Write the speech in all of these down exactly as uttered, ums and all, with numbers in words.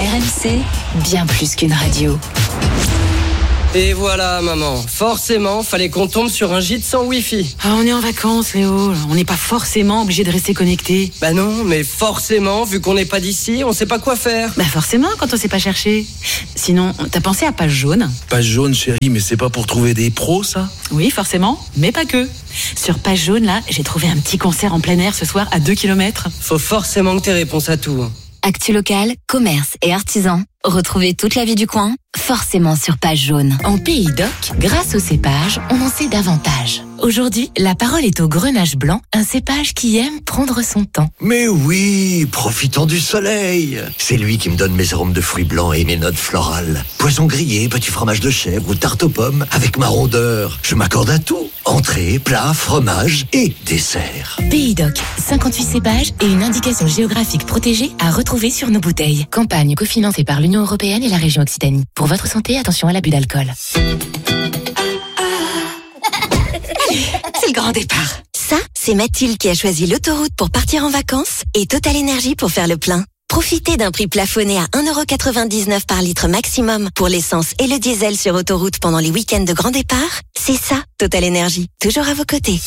M C, bien plus qu'une radio. Et voilà, maman. Forcément, fallait qu'on tombe sur un gîte sans Wi-Fi. Ah, on est en vacances, Léo. On n'est pas forcément obligé de rester connecté. Bah non, mais forcément, vu qu'on n'est pas d'ici, on sait pas quoi faire. Bah forcément, quand on sait pas chercher. Sinon, t'as pensé à Page Jaune ? Page Jaune, chérie, mais c'est pas pour trouver des pros, ça ? Oui, forcément, mais pas que. Sur Page Jaune, là, j'ai trouvé un petit concert en plein air ce soir à deux kilomètres. Faut forcément que t'aies réponse à tout. Actu local, commerce et artisans. Retrouvez toute la vie du coin, forcément sur Page Jaune. En Pays d'Oc, grâce au cépage, on en sait davantage. Aujourd'hui, la parole est au Grenache blanc, un cépage qui aime prendre son temps. Mais oui, profitons du soleil. C'est lui qui me donne mes arômes de fruits blancs et mes notes florales. Poisson grillé, petit fromage de chèvre ou tarte aux pommes avec ma rondeur. Je m'accorde à tout. Entrée, plat, fromage et dessert. Pays d'Oc, cinquante-huit cépages et une indication géographique protégée à retrouver sur nos bouteilles. Campagne cofinancée par l'Union européenne et la région Occitanie. Pour votre santé, attention à l'abus d'alcool. C'est le grand départ. Ça, c'est Mathilde qui a choisi l'autoroute pour partir en vacances et Total Énergie pour faire le plein. Profitez d'un prix plafonné à un euro quatre-vingt-dix-neuf par litre maximum pour l'essence et le diesel sur autoroute pendant les week-ends de grand départ. C'est ça, Total Énergie. Toujours à vos côtés.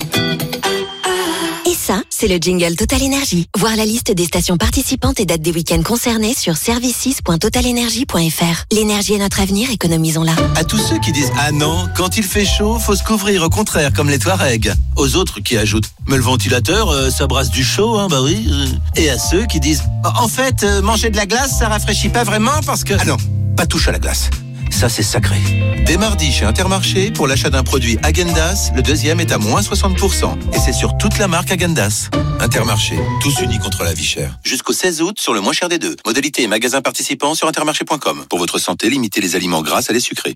Et ça, c'est le jingle Total Énergie. Voir la liste des stations participantes et dates des week-ends concernés sur services point total énergie point f r. L'énergie est notre avenir, économisons-la. À tous ceux qui disent « Ah non, quand il fait chaud, faut se couvrir, au contraire, comme les Touaregs ». Aux autres qui ajoutent « Mais le ventilateur, euh, ça brasse du chaud, hein, bah oui. » Et à ceux qui disent « En fait, euh, manger de la glace, ça rafraîchit pas vraiment parce que… » Ah non, pas touche à la glace. Ça, c'est sacré. Dès mardi, chez Intermarché, pour l'achat d'un produit Häagen-Dazs, le deuxième est à moins soixante pour cent. Et c'est sur toute la marque Häagen-Dazs. Intermarché, tous unis contre la vie chère. Jusqu'au seize août, sur le moins cher des deux. Modalité et magasins participants sur intermarché point com. Pour votre santé, limitez les aliments gras à les sucrés.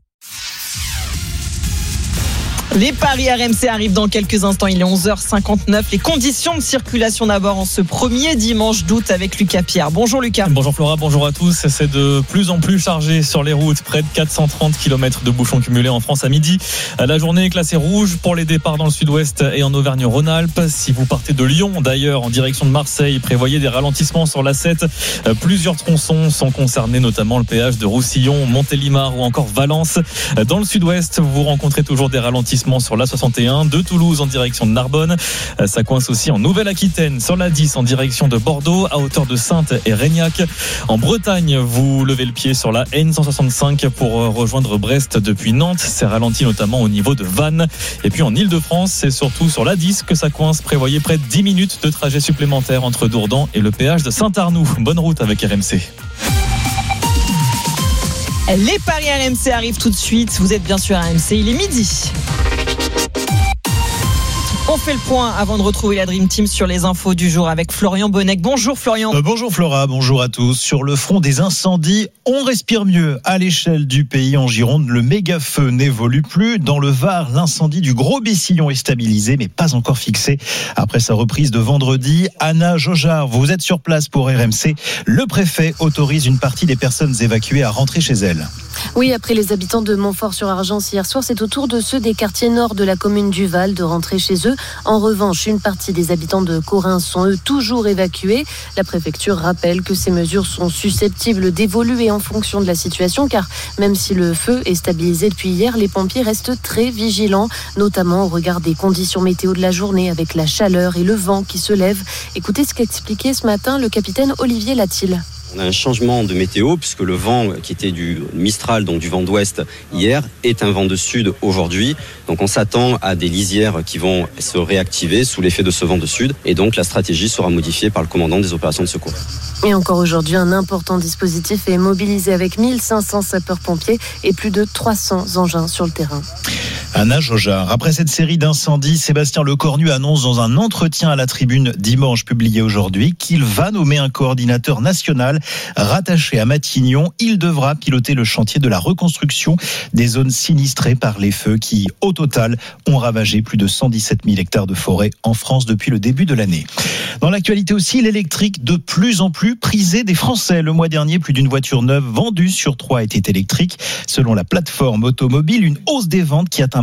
Les paris R M C arrivent dans quelques instants, il est onze heures cinquante-neuf. Les conditions de circulation d'abord en ce premier dimanche d'août avec Lucas Pierre. Bonjour Lucas. Bonjour Flora, bonjour à tous. C'est de plus en plus chargé sur les routes. Près de quatre cent trente kilomètres de bouchons cumulés en France à midi. La journée est classée rouge pour les départs dans le sud-ouest et en Auvergne-Rhône-Alpes. Si vous partez de Lyon d'ailleurs en direction de Marseille, prévoyez des ralentissements sur l'A sept. Plusieurs tronçons sont concernés, notamment le péage de Roussillon, Montélimar ou encore Valence. Dans le sud-ouest, vous rencontrez toujours des ralentissements sur l'A soixante et un de Toulouse en direction de Narbonne. Ça coince aussi en Nouvelle-Aquitaine sur l'A dix en direction de Bordeaux à hauteur de Saintes et Régnac. En Bretagne, vous levez le pied sur la N cent soixante-cinq pour rejoindre Brest depuis Nantes. C'est ralenti notamment au niveau de Vannes. Et puis en Ile-de-France, c'est surtout sur l'A dix que ça coince. Prévoyez près de dix minutes de trajet supplémentaire entre Dourdan et le péage de Saint-Arnoux. Bonne route avec R M C. Les paris R M C arrivent tout de suite. Vous êtes bien sûr R M C, il est midi. On fait le point avant de retrouver la Dream Team sur les infos du jour avec Florian Bonnec. Bonjour Florian. Euh, bonjour Flora, bonjour à tous. Sur le front des incendies, on respire mieux. À l'échelle du pays, en Gironde, le méga feu n'évolue plus. Dans le Var, l'incendie du Gros Bessillon est stabilisé, mais pas encore fixé. Après sa reprise de vendredi, Anna Jojard, vous êtes sur place pour R M C. Le préfet autorise une partie des personnes évacuées à rentrer chez elles. Oui, après les habitants de Montfort-sur-Argence hier soir, c'est au tour de ceux des quartiers nord de la commune du Val de rentrer chez eux. En revanche, une partie des habitants de Corin sont eux toujours évacués. La préfecture rappelle que ces mesures sont susceptibles d'évoluer en fonction de la situation, car même si le feu est stabilisé depuis hier, les pompiers restent très vigilants, notamment au regard des conditions météo de la journée avec la chaleur et le vent qui se lèvent. Écoutez ce qu'expliquait ce matin le capitaine Olivier Latil. On a un changement de météo puisque le vent qui était du Mistral, donc du vent d'ouest hier, est un vent de sud aujourd'hui. Donc on s'attend à des lisières qui vont se réactiver sous l'effet de ce vent de sud. Et donc la stratégie sera modifiée par le commandant des opérations de secours. Et encore aujourd'hui, un important dispositif est mobilisé avec mille cinq cents sapeurs-pompiers et plus de trois cents engins sur le terrain. Anna Jojard. Après cette série d'incendies, Sébastien Lecornu annonce dans un entretien à la Tribune dimanche publié aujourd'hui qu'il va nommer un coordinateur national rattaché à Matignon. Il devra piloter le chantier de la reconstruction des zones sinistrées par les feux qui, au total, ont ravagé plus de cent dix-sept mille hectares de forêt en France depuis le début de l'année. Dans l'actualité aussi, l'électrique de plus en plus prisé des Français. Le mois dernier, plus d'une voiture neuve vendue sur trois était électrique. Selon la plateforme automobile, une hausse des ventes qui atteint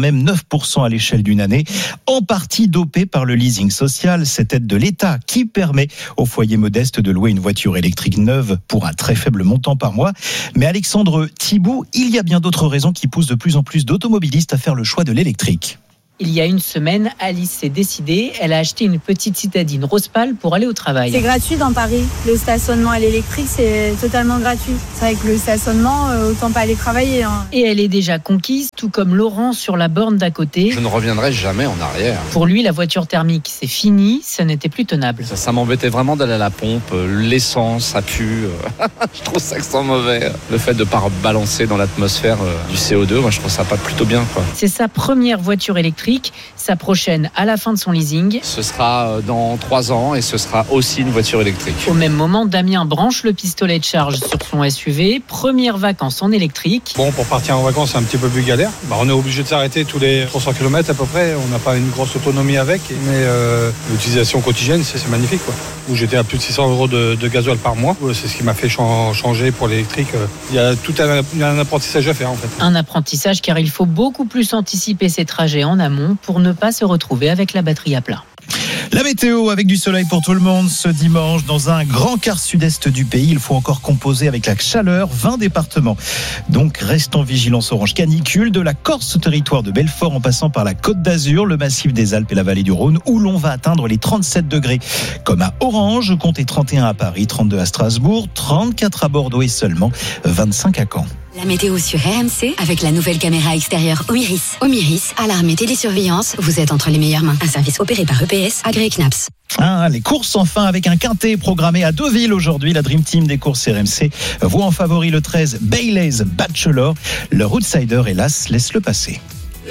même neuf pour cent à l'échelle d'une année, en partie dopée par le leasing social, cette aide de l'État qui permet aux foyers modestes de louer une voiture électrique neuve pour un très faible montant par mois. Mais Alexandre Thibault, il y a bien d'autres raisons qui poussent de plus en plus d'automobilistes à faire le choix de l'électrique. Il y a une semaine, Alice s'est décidée. Elle a acheté une petite citadine rose pâle pour aller au travail. C'est gratuit dans Paris. Le stationnement à l'électrique, c'est totalement gratuit. C'est vrai que le stationnement, autant pas aller travailler. Hein. Et elle est déjà conquise, tout comme Laurent sur la borne d'à côté. Je ne reviendrai jamais en arrière. Pour lui, la voiture thermique, c'est fini. Ça n'était plus tenable. Ça, ça m'embêtait vraiment d'aller à la pompe. L'essence, ça pue. Je trouve ça extrêmement mauvais. Le fait de ne pas balancer dans l'atmosphère du C O deux, moi, je trouve ça pas plutôt bien, quoi. C'est sa première voiture électrique. Sa prochaine à la fin de son leasing. Ce sera dans trois ans et ce sera aussi une voiture électrique. Au même moment, Damien branche le pistolet de charge sur son S U V. Première vacances en électrique. Bon, pour partir en vacances, c'est un petit peu plus galère. Bah, on est obligé de s'arrêter tous les trois cents kilomètres à peu près. On n'a pas une grosse autonomie avec, mais euh, l'utilisation quotidienne, c'est, c'est magnifique, quoi. Où j'étais à plus de six cents euros de, de gasoil par mois. C'est ce qui m'a fait changer pour l'électrique. Il y a tout un, un apprentissage à faire, en fait. Un apprentissage car il faut beaucoup plus anticiper ses trajets en amont pour ne pas se retrouver avec la batterie à plat. La météo avec du soleil pour tout le monde ce dimanche dans un grand quart sud-est du pays. Il faut encore composer avec la chaleur, vingt départements. Donc restons vigilance orange canicule de la Corse au territoire de Belfort en passant par la Côte d'Azur, le massif des Alpes et la vallée du Rhône où l'on va atteindre les trente-sept degrés. Comme à Orange, comptez trente et un à Paris, trente-deux à Strasbourg, trente-quatre à Bordeaux et seulement vingt-cinq à Caen. La météo sur R M C avec la nouvelle caméra extérieure Omiris. Omiris, alarme et télésurveillance, vous êtes entre les meilleures mains. Un service opéré par E P S, agréé C N A P S. Ah, les courses enfin avec un quintet programmé à Deauville aujourd'hui. La Dream Team des courses R M C voit en favori le treize Bailey's Bachelor. Leur outsider, hélas, laisse le passer.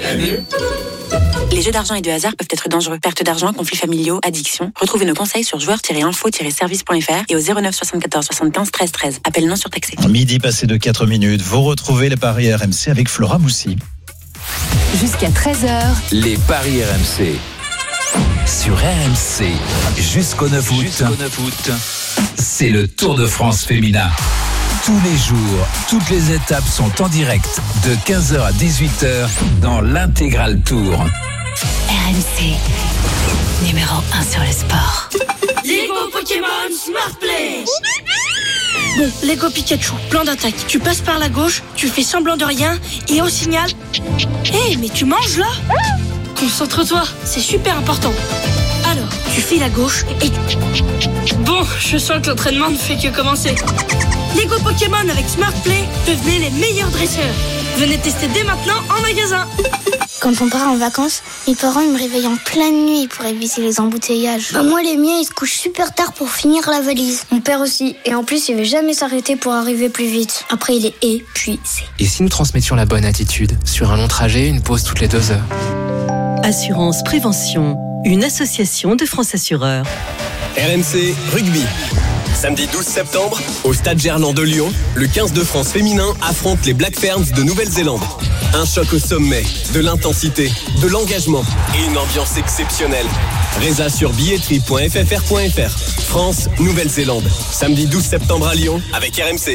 Les jeux d'argent et de hasard peuvent être dangereux. Perte d'argent, conflits familiaux, addiction. Retrouvez nos conseils sur joueurs tiret info tiret service point f r et au zéro neuf soixante-quatorze soixante-quinze treize treize. Appel non surtaxé. Midi passé de quatre minutes, vous retrouvez les paris R M C avec Flora Moussi. Jusqu'à treize heures. Les paris R M C. Sur R M C, jusqu'au neuf août, jusqu'au neuf août, c'est le Tour de France féminin. Tous les jours, toutes les étapes sont en direct de quinze heures à dix-huit heures dans l'intégral Tour. R M C, numéro un sur le sport. Lego Pokémon Smart Play. Bon, Lego Pikachu, plan d'attaque. Tu passes par la gauche, tu fais semblant de rien et on signale. Hé, hey, mais tu manges là? Concentre-toi, c'est super important. Alors, tu files à gauche et... Bon, je sens que l'entraînement ne fait que commencer. Lego Pokémon avec Smart Play, devenez les meilleurs dresseurs. Venez tester dès maintenant en magasin. Quand on part en vacances, mes parents ils me réveillent en pleine nuit pour éviter les embouteillages. Bah moi les miens ils se couchent super tard pour finir la valise. Mon père aussi, et en plus il veut jamais s'arrêter pour arriver plus vite. Après il est épuisé. Et si nous transmettions la bonne attitude? Sur un long trajet, une pause toutes les deux heures. Assurance Prévention, une association de France Assureurs. R M C Rugby. Samedi douze septembre, au Stade Gerland de Lyon, le quinze de France féminin affronte les Black Ferns de Nouvelle-Zélande. Un choc au sommet, de l'intensité, de l'engagement et une ambiance exceptionnelle. Résa sur billetterie point f f r point f r. France, Nouvelle-Zélande. Samedi douze septembre à Lyon avec R M C.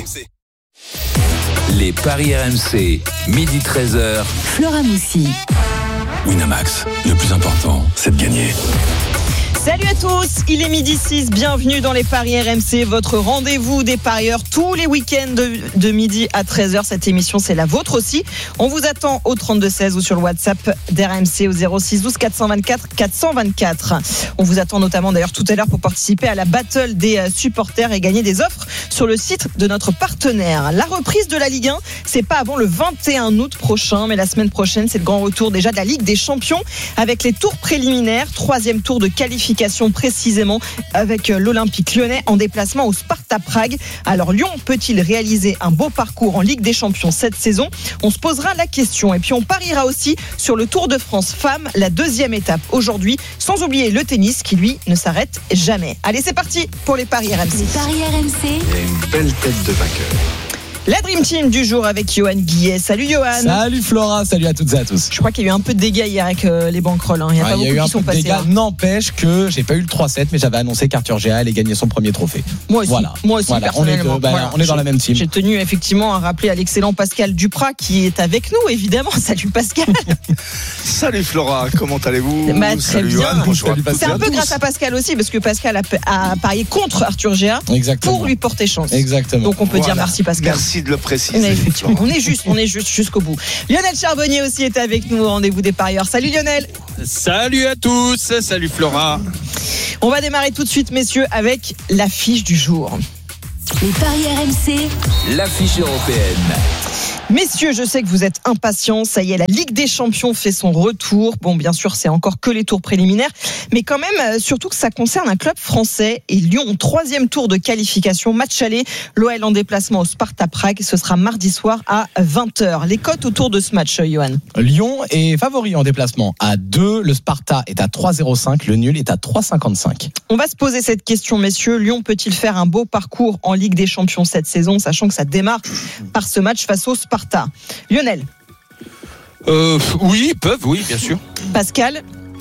Les paris R M C, midi treize heures. Flora Moussi. Winamax, le plus important, c'est de gagner. Salut à tous, il est midi six, bienvenue dans les paris R M C, votre rendez-vous des parieurs tous les week-ends de, de midi à treize heures. Cette émission, c'est la vôtre aussi. On vous attend au trente-deux seize ou sur le WhatsApp d'R M C au zéro six douze quatre cent vingt-quatre quatre cent vingt-quatre. On vous attend notamment d'ailleurs tout à l'heure pour participer à la battle des supporters et gagner des offres sur le site de notre partenaire. La reprise de la Ligue un, c'est pas avant le vingt et un août prochain, mais la semaine prochaine, c'est le grand retour déjà de la Ligue des Champions avec les tours préliminaires, troisième tour de qualification précisément avec l'Olympique lyonnais en déplacement au Sparta Prague. Alors Lyon peut-il réaliser un beau parcours en Ligue des Champions cette saison? On se posera la question et puis on pariera aussi sur le Tour de France femmes, la deuxième étape aujourd'hui, sans oublier le tennis qui lui ne s'arrête jamais. Allez, c'est parti pour les paris R M C. Les paris R M C. Il y a une belle tête de vainqueur. La Dream Team du jour avec Johan Guillet. Salut Johan. Salut Flora, salut à toutes et à tous. Je crois qu'il y a eu un peu de dégâts hier avec euh, les banquerolles. Hein. Il n'y a ouais, pas il y beaucoup a eu qui sont passés. Dégâts. N'empêche que j'ai pas eu le trois sept, mais j'avais annoncé qu'Arthur Géa allait gagner son premier trophée. Moi aussi. Voilà. Moi aussi, voilà. personnellement. On est, de, bah, voilà. on est dans la même team. J'ai tenu effectivement à rappeler à l'excellent Pascal Duprat qui est avec nous, évidemment. Salut Pascal. Salut Flora, comment allez-vous? bah, Très Salut bien. Johan, bonjour. C'est un peu grâce à Pascal aussi, parce que Pascal a, a parié contre Arthur Géa pour lui porter chance. Exactement. Donc on peut voilà. dire merci Pascal. Merci de le préciser. Mais effectivement, on est juste, on est juste jusqu'au bout. Lionel Charbonnier aussi est avec nous au rendez-vous des parieurs. Salut Lionel. Salut à tous, salut Flora. On va démarrer tout de suite messieurs avec l'affiche du jour. Les paris R M C, l'affiche européenne. Messieurs, je sais que vous êtes impatients. Ça y est, la Ligue des Champions fait son retour. Bon, bien sûr, c'est encore que les tours préliminaires. Mais quand même, surtout que ça concerne un club français. Et Lyon en troisième tour de qualification. Match aller. L'O L en déplacement au Sparta Prague. Ce sera mardi soir à vingt heures. Les cotes autour de ce match, Johan. Lyon est favori en déplacement à deux. Le Sparta est à trois virgule zéro cinq. Le nul est à trois virgule cinquante-cinq. On va se poser cette question, messieurs. Lyon peut-il faire un beau parcours en Ligue des Champions cette saison, sachant que ça démarre par ce match face au Sparta? Lionel. Euh, oui, ils peuvent, oui, bien sûr. Pascal.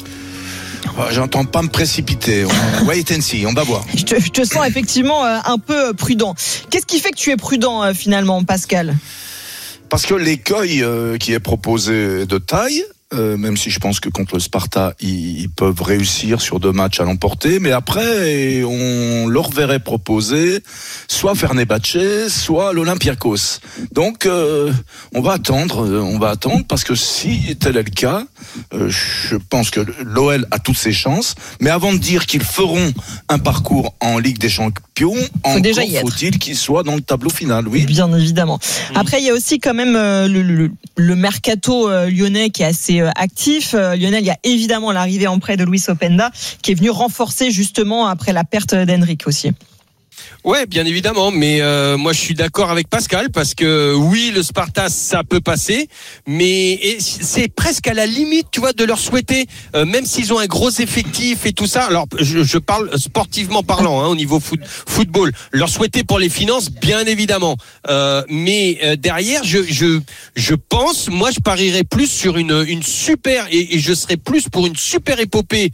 J'entends pas me précipiter. On... Wait and see, on va voir. Je te, je te sens effectivement un peu prudent. Qu'est-ce qui fait que tu es prudent finalement, Pascal? Parce que l'écueil euh, qui est proposé est de taille. Euh, même si je pense que contre le Sparta, ils, ils peuvent réussir sur deux matchs à l'emporter, mais après, on leur verrait proposer soit Fenerbahçe, soit l'Olympiakos. Donc, euh, on va attendre, on va attendre, parce que si tel est le cas, euh, je pense que l'O L a toutes ses chances, mais avant de dire qu'ils feront un parcours en Ligue des Champions, encore faut-il qu'ils soient dans le tableau final, oui. Bien évidemment. Après, il y a aussi quand même euh, le, le, le mercato euh, lyonnais qui est assez actif. Euh, Lionel, il y a évidemment l'arrivée en prêt de Luis Openda qui est venu renforcer justement après la perte d'Henrique aussi. Ouais, bien évidemment, mais euh, moi je suis d'accord avec Pascal parce que oui, le Sparta ça peut passer, mais et c'est presque à la limite, tu vois, de leur souhaiter, euh, même s'ils ont un gros effectif et tout ça. Alors je, je parle sportivement parlant, hein, au niveau foot, football, leur souhaiter pour les finances, bien évidemment, euh, mais euh, derrière, je je je pense, moi je parierais plus sur une une super et, et je serais plus pour une super épopée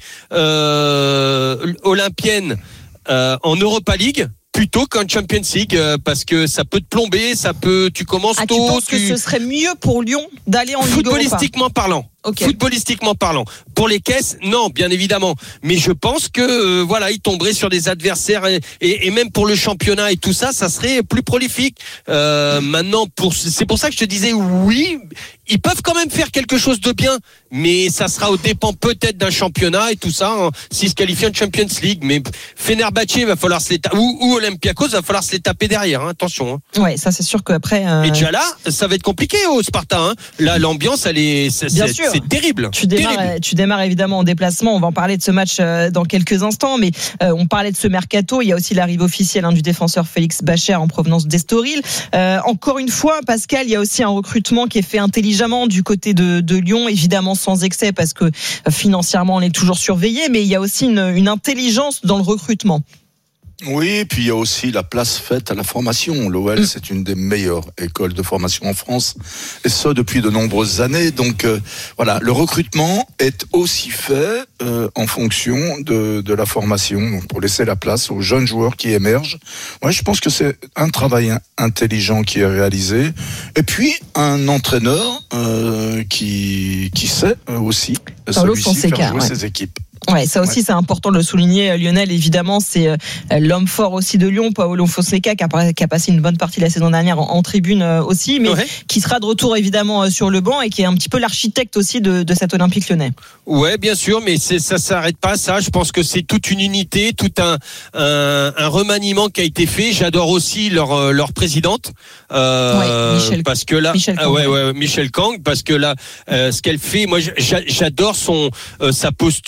euh, olympienne. Euh, en Europa League plutôt qu'en Champions League euh, parce que ça peut te plomber, ça peut, tu commences ah, tôt. Tu penses tu... que ce serait mieux pour Lyon d'aller en Ligue Europa? Footballistiquement parlant. Okay. Footballistiquement parlant. Pour les caisses, non, bien évidemment. Mais je pense que euh, voilà, ils tomberaient sur des adversaires et, et, et même pour le championnat et tout ça, ça serait plus prolifique. Euh, maintenant, pour c'est pour ça que je te disais oui, ils peuvent quand même faire quelque chose de bien, mais ça sera au dépend peut-être d'un championnat et tout ça. Hein, s'ils se qualifient en Champions League, mais Fenerbahçe va falloir se les ta- ou, ou Olympiakos va falloir se les taper derrière. Hein, attention. Hein. Ouais, ça c'est sûr qu'après. Euh... Et déjà là, ça va être compliqué au Sparta. Hein. Là, l'ambiance, elle est, c'est, bien c'est, sûr. c'est terrible. Tu démarres, terrible. tu démarres évidemment en déplacement. On va en parler de ce match dans quelques instants, mais euh, on parlait de ce mercato. Il y a aussi l'arrivée officielle hein, du défenseur Félix Bacher en provenance d'Estoril. Euh, encore une fois, Pascal, il y a aussi un recrutement qui est fait intelligemment du côté de, de Lyon, évidemment sans excès parce que euh, financièrement on est toujours surveillé, mais il y a aussi une, une intelligence dans le recrutement. Oui, et puis il y a aussi la place faite à la formation. L'O L, mmh. c'est une des meilleures écoles de formation en France, et ça depuis de nombreuses années. Donc euh, voilà, le recrutement est aussi fait euh, en fonction de, de la formation, donc pour laisser la place aux jeunes joueurs qui émergent. Ouais, je pense que c'est un travail intelligent qui est réalisé, et puis un entraîneur euh, qui qui sait aussi Paolo celui-ci Fonseca, faire jouer ouais. ses équipes. Ouais, ça aussi ouais. c'est important de le souligner. Lionel, évidemment, c'est euh, l'homme fort aussi de Lyon, Paolo Fonseca, qui a, qui a passé une bonne partie de la saison dernière en, en tribune euh, aussi, mais ouais. qui sera de retour évidemment euh, sur le banc et qui est un petit peu l'architecte aussi de, de cet Olympique Lyonnais. Ouais, bien sûr, mais c'est, ça s'arrête pas à ça. Je pense que c'est toute une unité, tout un, un, un remaniement qui a été fait. J'adore aussi leur leur présidente, euh, ouais, Michel, parce que là, Michel Kang, euh, ouais, ouais, Michel Kang, parce que là, euh, ce qu'elle fait, moi, j'a, j'adore son euh, sa posture.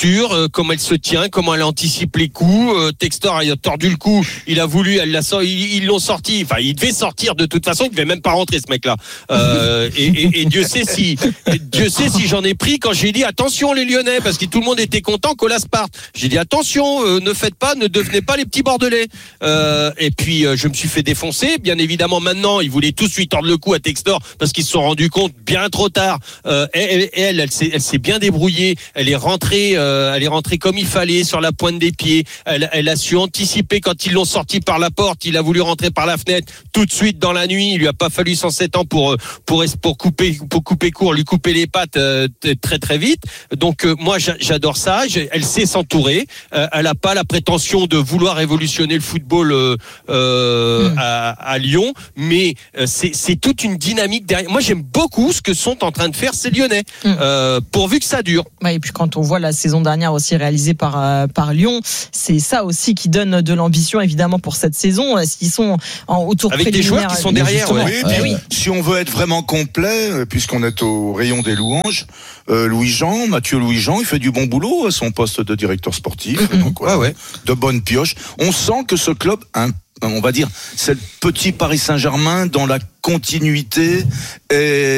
euh, comment elle se tient, comment elle anticipe les coups. Euh, Textor il a tordu le cou, il a voulu, elle l'a sorti, ils, ils l'ont sorti. Enfin, il devait sortir de toute façon, il devait même pas rentrer ce mec-là. Euh, et, et, et Dieu sait si, Dieu sait si j'en ai pris quand j'ai dit attention les Lyonnais, parce que tout le monde était content qu'Olas parte. J'ai dit attention, euh, ne faites pas, ne devenez pas les petits Bordelais. Euh, et puis euh, je me suis fait défoncer. Bien évidemment, maintenant, ils voulaient tous lui tordre le cou à Textor parce qu'ils se sont rendus compte bien trop tard. Euh, elle, elle, elle, s'est, elle s'est bien débrouillée. Elle est rentrée, euh, elle est rentrée comme il fallait sur la pointe des pieds. Elle, elle a su anticiper quand ils l'ont sorti par la porte. Il a voulu rentrer par la fenêtre tout de suite dans la nuit. Il lui a pas fallu cent sept ans pour pour pour couper pour couper court, lui couper les pattes euh, très très vite. Donc euh, moi j'adore ça. Elle sait s'entourer. Euh, elle a pas la prétention de vouloir révolutionner le football euh, euh, mmh. à, à Lyon, mais euh, c'est c'est toute une dynamique derrière. Moi j'aime beaucoup ce que sont en train de faire ces Lyonnais, mmh. euh, pourvu que ça dure. Ouais, et puis quand on voit la saison dernière aussi réalisée par euh, par Lyon, c'est ça aussi qui donne de l'ambition évidemment pour cette saison. S'ils sont en autour avec des joueurs qui sont derrière. Oui, ouais. puis, oui. Si on veut être vraiment complet, puisqu'on est au rayon des louanges, euh, Louis-Jean, Mathieu Louis-Jean, il fait du bon boulot à son poste de directeur sportif. Mmh. Donc, voilà, ouais, ouais. De bonnes pioches. On sent que ce club, hein, on va dire, c'est le petit Paris Saint-Germain dans la continuité et